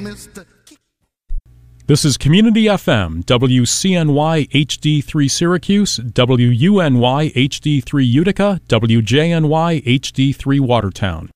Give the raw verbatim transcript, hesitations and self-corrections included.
Mister This is Community F M, W C N Y H D three Syracuse, W U N Y H D three Utica, W J N Y H D three Watertown.